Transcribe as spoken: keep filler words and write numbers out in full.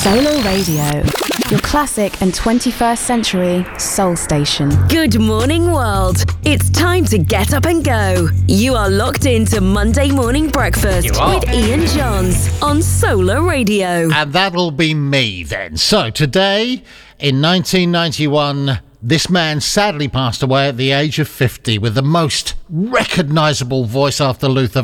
Solar Radio, your classic and twenty-first century soul station. Good morning, world. It's time to get up and go. You are locked into Monday Morning Breakfast with Ian Johns on Solar Radio. And that'll be me then. So today, in nineteen ninety-one, this man sadly passed away at the age of fifty with the most recognisable voice after Luther